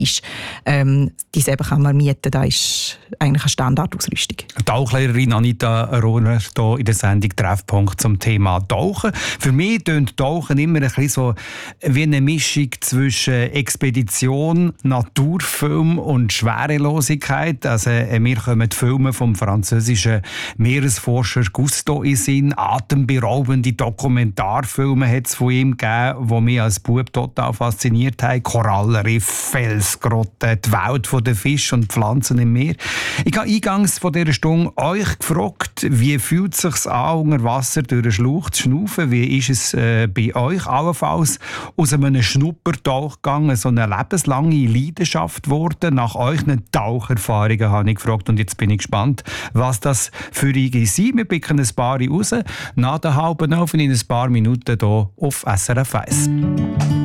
ist. Die selber kann man mieten, das ist eigentlich eine Standardausrüstung. Tauchlehrerin Anita Rohner hier in der Sendung «Treffpunkt» zum Thema Tauchen. Für mich tönt Tauchen immer ein bisschen so wie eine Mischung zwischen Expedition, Naturfilm und Schwerelosigkeit. Also, mir kommen die Filme vom französischen Meeresforscher Cousteau in Sinn. Atemberaubende Dokumentarfilme hat es von ihm gegeben, die mich als Bub total fasziniert haben. Korallenriff, Felsgrotten, die Welt der Fische und Pflanzen im Meer. Ich habe eingangs von dieser Stunde euch gefragt, wie fühlt es sich an, unter Wasser durch einen Schlauch zu schnaufen? Wie ist es bei euch allenfalls aus einem Schnuppertauchgang so eine lebenslange Leidenschaft geworden? Nach euren Taucherfahrungen habe ich gefragt und jetzt bin ich gespannt, was das für euch sind. Wir picken ein paar raus. Nach der halben Elf in ein paar Minuten hier auf SRF 1.